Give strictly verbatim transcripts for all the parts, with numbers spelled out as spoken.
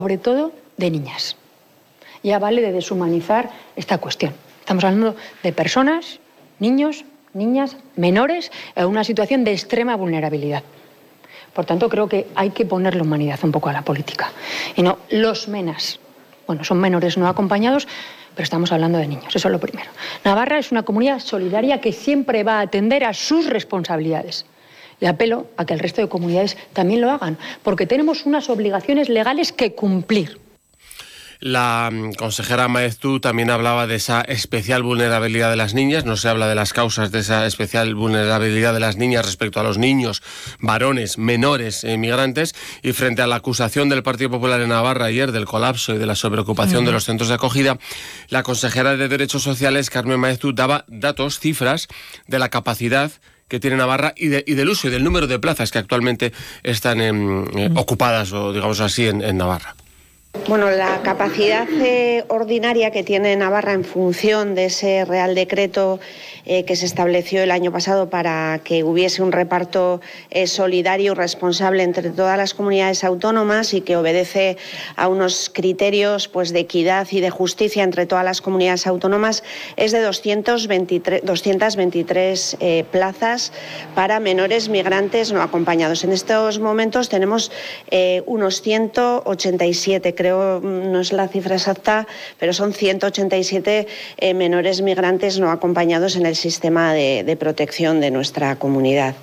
sobre todo de niñas. Ya vale de deshumanizar esta cuestión. Estamos hablando de personas, niños, niñas, menores, en una situación de extrema vulnerabilidad. Por tanto, creo que hay que ponerle humanidad un poco a la política. Y no los menas. Bueno, son menores no acompañados, pero estamos hablando de niños, eso es lo primero. Navarra es una comunidad solidaria que siempre va a atender a sus responsabilidades. Y apelo a que el resto de comunidades también lo hagan, porque tenemos unas obligaciones legales que cumplir. La consejera Maeztu también hablaba de esa especial vulnerabilidad de las niñas. No se habla de las causas de esa especial vulnerabilidad de las niñas respecto a los niños, varones, menores, inmigrantes. Y frente a la acusación del Partido Popular en Navarra ayer del colapso y de la sobreocupación uh-huh. de los centros de acogida, la consejera de Derechos Sociales, Carmen Maeztu, daba datos, cifras de la capacidad que tiene Navarra y, de, y del uso y del número de plazas que actualmente están en, eh, ocupadas, o digamos así, en, en Navarra. Bueno, la capacidad eh, ordinaria que tiene Navarra en función de ese Real Decreto eh, que se estableció el año pasado para que hubiese un reparto eh, solidario y responsable entre todas las comunidades autónomas y que obedece a unos criterios pues, de equidad y de justicia entre todas las comunidades autónomas es de doscientas veintitrés eh, plazas para menores migrantes no acompañados. En estos momentos tenemos eh, unos ciento ochenta y siete, creo, no es la cifra exacta, pero son ciento ochenta y siete eh, menores migrantes no acompañados en el sistema de, de protección de nuestra comunidad.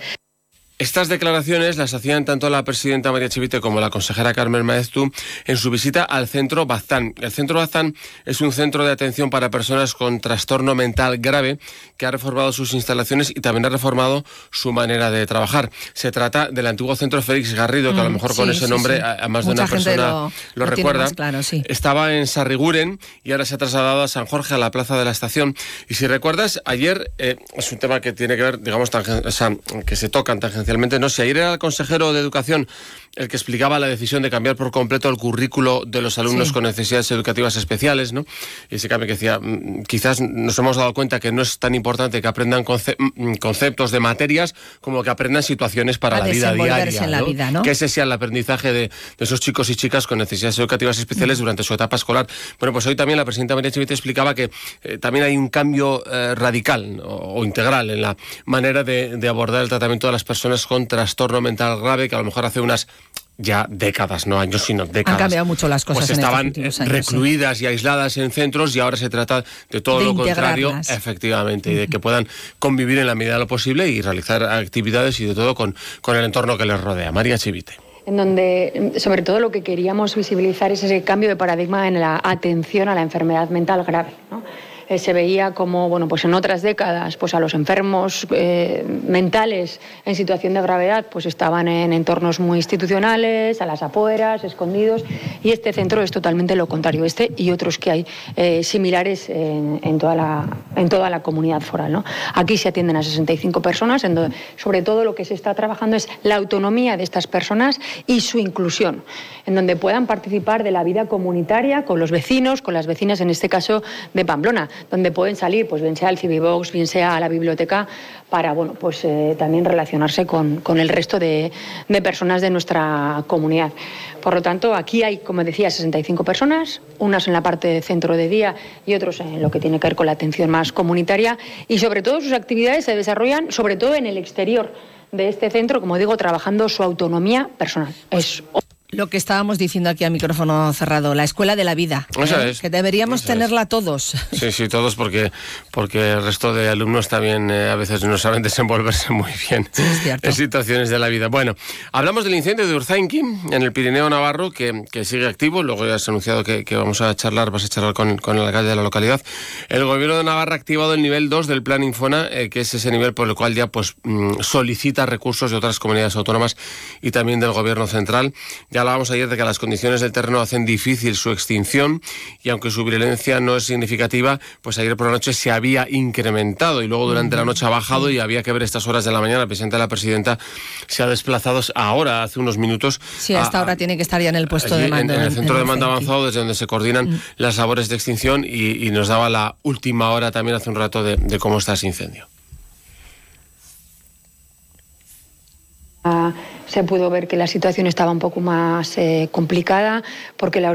Estas declaraciones las hacían tanto la presidenta María Chivite como la consejera Carmen Maeztu en su visita al centro Baztán. El centro Baztán es un centro de atención para personas con trastorno mental grave que ha reformado sus instalaciones y también ha reformado su manera de trabajar. Se trata del antiguo centro Félix Garrido, que a lo mejor mm, sí, con ese sí, nombre sí. a, a más Mucha de una persona lo, lo, lo recuerda. Claro, sí. Estaba en Sarriguren y ahora se ha trasladado a San Jorge, a la plaza de la estación. Y si recuerdas, ayer eh, es un tema que tiene que ver, digamos, tangen, o sea, que se tocan tangencialmente. No sé, ayer era el consejero de Educación el que explicaba la decisión de cambiar por completo el currículo de los alumnos sí. con necesidades educativas especiales, ¿no? Y ese cambio que decía, quizás nos hemos dado cuenta que no es tan importante que aprendan conce- conceptos de materias como que aprendan situaciones para a la vida diaria, en la ¿no? vida, ¿no? Que ese sea el aprendizaje de, de esos chicos y chicas con necesidades educativas especiales mm. durante su etapa escolar. Bueno, pues hoy también la presidenta María Chivite explicaba que eh, también hay un cambio eh, radical o, o integral en la manera de, de abordar el tratamiento de las personas con trastorno mental grave, que a lo mejor hace unas ya décadas, no años, sino décadas. Han cambiado mucho las cosas. Pues estaban en estos años, recluidas sí. y aisladas en centros y ahora se trata de todo de lo contrario, efectivamente, uh-huh. y de que puedan convivir en la medida de lo posible y realizar actividades y de todo con, con el entorno que les rodea. María Chivite. En donde, sobre todo, lo que queríamos visibilizar es ese cambio de paradigma en la atención a la enfermedad mental grave, ¿no? Eh, se veía como, bueno, pues en otras décadas, pues a los enfermos eh, mentales en situación de gravedad, pues estaban en entornos muy institucionales, a las afueras, escondidos, y este centro es totalmente lo contrario, este y otros que hay eh, similares en, en, toda la, en toda la comunidad foral, ¿no? Aquí se atienden a sesenta y cinco personas, en donde sobre todo lo que se está trabajando es la autonomía de estas personas y su inclusión, en donde puedan participar de la vida comunitaria con los vecinos, con las vecinas, en este caso de Pamplona, donde pueden salir, pues bien sea al Civibox, bien sea a la biblioteca, para bueno, pues eh, también relacionarse con, con el resto de, de personas de nuestra comunidad. Por lo tanto, aquí hay, como decía, sesenta y cinco personas, unas en la parte de centro de día y otros en lo que tiene que ver con la atención más comunitaria, y sobre todo sus actividades se desarrollan sobre todo en el exterior de este centro, como digo, trabajando su autonomía personal. Es lo que estábamos diciendo aquí a micrófono cerrado, la escuela de la vida, Esa ¿eh? es. Que deberíamos Esa tenerla es. todos. Sí, sí, todos, porque porque el resto de alumnos también eh, a veces no saben desenvolverse muy bien sí, es cierto. en situaciones de la vida. Bueno, hablamos del incendio de Urzainqui, en el Pirineo Navarro, que, que sigue activo. Luego ya has anunciado que, que vamos a charlar, vas a charlar con, con el alcalde de la localidad. El gobierno de Navarra ha activado el nivel dos del plan Infona, eh, que es ese nivel por el cual ya pues mm, solicita recursos de otras comunidades autónomas y también del gobierno central. Ya hablábamos ayer de que las condiciones del terreno hacen difícil su extinción y aunque su virulencia no es significativa, pues ayer por la noche se había incrementado y luego durante la noche ha bajado y había que ver estas horas de la mañana. El presidente de la presidenta se ha desplazado ahora, hace unos minutos. Sí, hasta ahora tiene que estar ya en el puesto de mando. En, en el centro en de mando avanzado, desde donde se coordinan mm. las labores de extinción y, y nos daba la última hora también hace un rato de, de cómo está ese incendio. Se pudo ver que la situación estaba un poco más eh, complicada porque la